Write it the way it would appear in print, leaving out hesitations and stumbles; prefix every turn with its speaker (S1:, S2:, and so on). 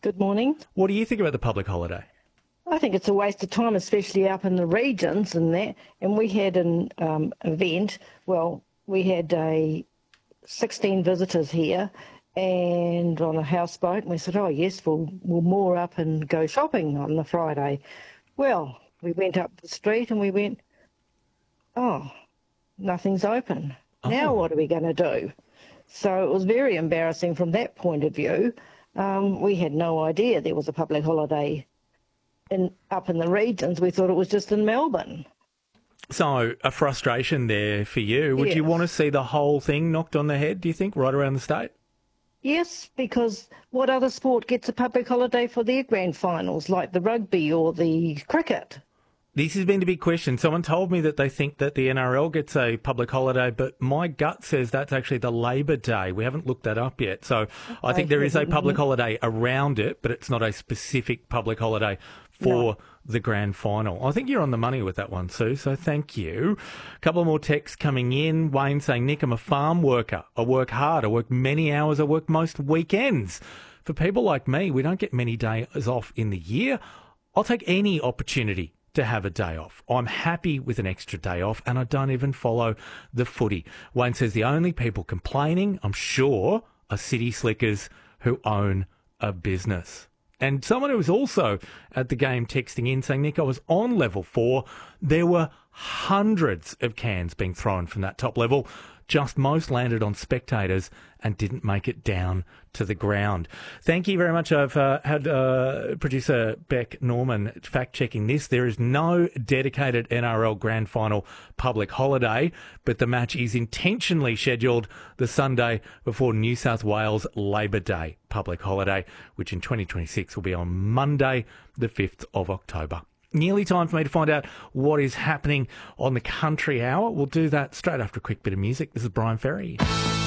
S1: Good morning.
S2: What do you think about the public holiday?
S1: I think it's a waste of time, especially up in the regions and that. And we had an event. Well, we had 16 visitors here, and on a houseboat. And we said, "Oh yes, we'll moor up and go shopping on the Friday." Well, we went up the street and we went, "Oh, nothing's open. Now what are we going to do?" So it was very embarrassing from that point of view. We had no idea there was a public holiday up in the regions. We thought it was just in Melbourne.
S2: So a frustration there for you. Would you
S1: Yes.
S2: want to see the whole thing knocked on the head, do you think, right around the state?
S1: Yes, because what other sport gets a public holiday for their grand finals, like the rugby or the cricket?
S2: This has been the big question. Someone told me that they think that the NRL gets a public holiday, but my gut says that's actually the Labor Day. We haven't looked that up yet. So I think there is a public holiday around it, but it's not a specific public holiday for the grand final. I think you're on the money with that one, Sue, so thank you. A couple more texts coming in. Wayne saying, "Nick, I'm a farm worker. I work hard. I work many hours. I work most weekends. For people like me, we don't get many days off in the year. I'll take any opportunity to have a day off. I'm happy with an extra day off, and I don't even follow the footy." Wayne says the only people complaining, I'm sure, are city slickers who own a business. And someone who was also at the game texting in saying, "Nick, I was on level 4. There were hundreds of cans being thrown from that top level. Just most landed on spectators and didn't make it down to the ground." Thank you very much. I've had producer Beck Norman fact-checking this. There is no dedicated NRL Grand Final public holiday, but the match is intentionally scheduled the Sunday before New South Wales Labor Day public holiday, which in 2026 will be on Monday, the 5th of October. Nearly time for me to find out what is happening on the Country Hour. We'll do that straight after a quick bit of music. This is Brian Ferry.